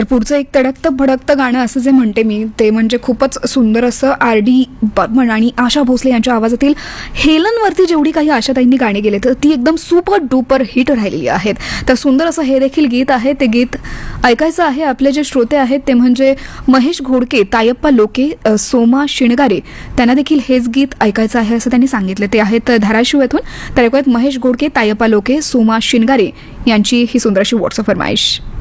तर पुढचं एक तडकतं भडकतं गाणं असं जे म्हणते मी ते म्हणजे खूपच सुंदर असं R.D. बर्मन आणि आशा भोसले यांच्या आवाजातील हेलनवरती जेवढी काही आशाताईंनी गाणी गेले तर ती एकदम सुपर डुपर हिट राहिलेली आहेत. तर सुंदर असं हे देखील गीत आहे. ते गीत ऐकायचं आहे. आपले जे श्रोते आहेत ते म्हणजे महेश घोडके, तायप्पा लोके, सोमा शिणगारे त्यांना देखील हेच गीत ऐकायचं आहे असं त्यांनी सांगितलं. ते आहेत धाराशिव येथून. तर ऐकूयात महेश घोडके, तायप्पा लोके, सोमा शिणगारे यांची ही सुंदर अशी व्हॉट्सअप फरमाईश.